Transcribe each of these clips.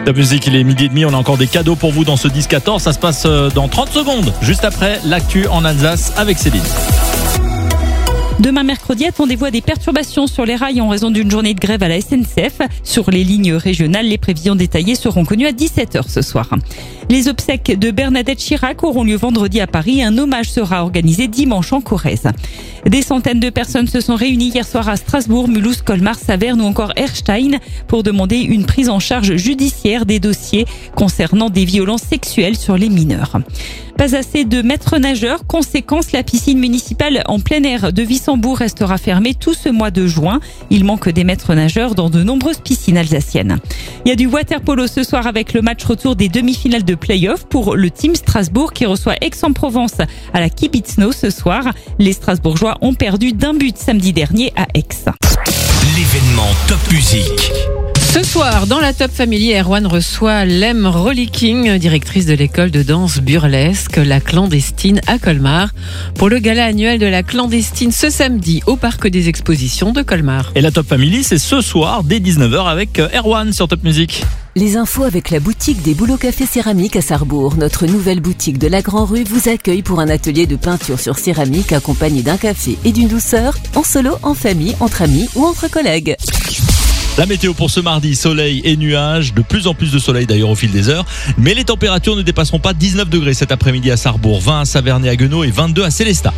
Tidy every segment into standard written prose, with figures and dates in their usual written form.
La musique, il est 12h30, on a encore des cadeaux pour vous dans ce 10-14. Ça se passe dans 30 secondes, juste après l'actu en Alsace avec Céline. Demain mercredi, attendez-vous à des perturbations sur les rails en raison d'une journée de grève à la SNCF. Sur les lignes régionales, les prévisions détaillées seront connues à 17h ce soir. Les obsèques de Bernadette Chirac auront lieu vendredi à Paris. Un hommage sera organisé dimanche en Corrèze. Des centaines de personnes se sont réunies hier soir à Strasbourg, Mulhouse, Colmar, Saverne ou encore Erstein pour demander une prise en charge judiciaire des dossiers concernant des violences sexuelles sur les mineurs. Pas assez de maîtres nageurs. Conséquence, la piscine municipale en plein air de Wissembourg restera fermée tout ce mois de juin. Il manque des maîtres nageurs dans de nombreuses piscines alsaciennes. Il y a du water-polo ce soir avec le match retour des demi-finales de play-off pour le team Strasbourg qui reçoit Aix-en-Provence à la Kibitzno ce soir. Les Strasbourgeois ont perdu d'1 but samedi dernier à Aix. L'événement Top Musique. Ce soir, dans la Top Family, Erwan reçoit Lem Rollicking, directrice de l'école de danse burlesque La Clandestine à Colmar, pour le gala annuel de La Clandestine ce samedi au Parc des Expositions de Colmar. Et la Top Family, c'est ce soir dès 19h avec Erwan sur Top Musique. Les infos avec la boutique des Boulots Café Céramique à Sarrebourg. Notre nouvelle boutique de la Grand Rue vous accueille pour un atelier de peinture sur céramique accompagné d'un café et d'une douceur, en solo, en famille, entre amis ou entre collègues. La météo pour ce mardi, soleil et nuages, de plus en plus de soleil d'ailleurs au fil des heures, mais les températures ne dépasseront pas 19 degrés cet après-midi à Sarrebourg, 20 à Saverne et à Guenot et 22 à Célestat.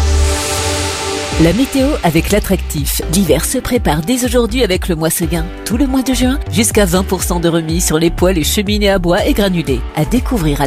La météo avec l'attractif. L'hiver se prépare dès aujourd'hui avec le mois Seguin. Tout le mois de juin, jusqu'à 20% de remise sur les poêles et cheminées à bois et granulés. À découvrir à